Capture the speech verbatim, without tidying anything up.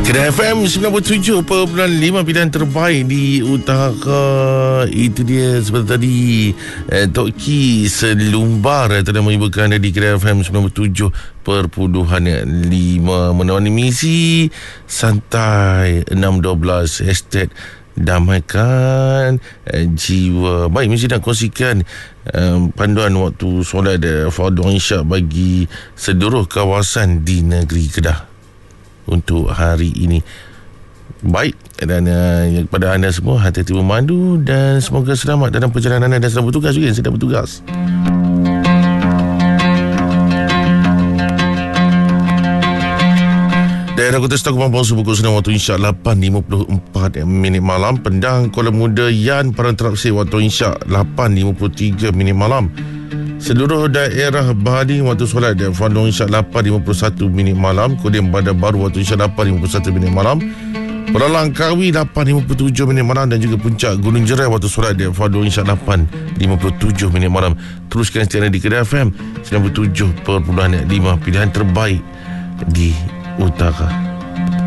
Kedah F M sembilan puluh tujuh perpuluhan lima pilihan terbaik di utara. Itu dia seperti tadi eh, Tok Ki Selumbar eh, telah menghiburkan anda di Kedah F M sembilan puluh tujuh perpuluhan lima menemani misi santai enam dua belas hashtag damaikan eh, jiwa. Baik, mesti nak kongsikan eh, panduan waktu solat eh, fardu isyak bagi seluruh kawasan di negeri Kedah untuk hari ini. Baik, dan uh, kepada anda semua, hati-hati memandu dan semoga selamat dalam perjalanan anda dan selamat bertugas juga yang sedang bertugas. Daerah Kota Setangkupan Bawang pukul sembilan waktu insya lapan lima puluh empat minit malam. Pendang Kuala Muda Yan Padang Terapsir waktu insya lapan lima puluh tiga minit malam. Seluruh daerah Bahaling waktu solat dan Fardu Isyak lapan lima puluh satu minit malam. Kemudian Bandar Baru waktu Isyak lapan lima puluh satu minit malam. Kuala Langkawi lapan lima puluh tujuh minit malam. Dan juga Puncak Gunung Jerai waktu solat dan Fardu Isyak lapan lima puluh tujuh minit malam. Teruskan setia di Kedah F M sembilan puluh tujuh perpuluhan lima pilihan terbaik di utara.